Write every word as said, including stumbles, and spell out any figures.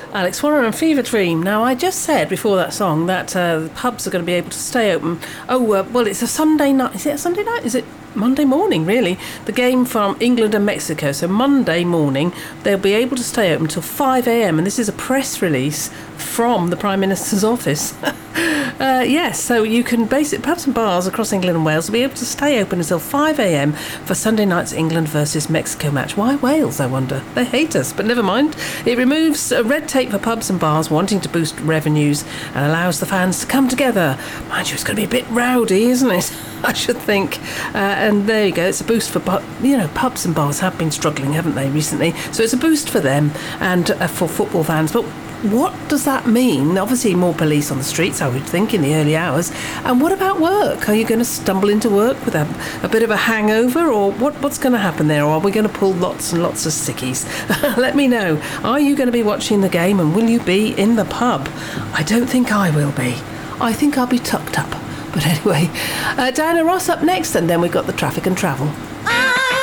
Alex Warren and Fever Dream. Now, I just said before that song that uh, the pubs are going to be able to stay open. Oh, uh, well, it's a Sunday night. Is it a Sunday night? Is it Monday morning, really? The game from England and Mexico. So Monday morning, they'll be able to stay open until five a.m. And this is a press release from the Prime Minister's office. Uh, yes, so you can basic pubs and bars across England and Wales will be able to stay open until five a.m. for Sunday night's England versus Mexico match. Why Wales, I wonder? They hate us, but never mind. It removes uh, red tape for pubs and bars wanting to boost revenues and allows the fans to come together. Mind you, it's going to be a bit rowdy, isn't it? I should think. Uh, and there you go. It's a boost for, you know, pubs and bars have been struggling, haven't they, recently? So it's a boost for them and uh, for football fans. But what does that mean? Obviously more police on the streets, I would think, in the early hours. And what about work? Are you going to stumble into work with a, a bit of a hangover, or what, what's going to happen there? Or are we going to pull lots and lots of sickies? Let me know. Are you going to be watching the game, and will you be in the pub? I don't think I will be. I think I'll be tucked up. But anyway, uh, Diana Ross up next, and then we've got the traffic and travel.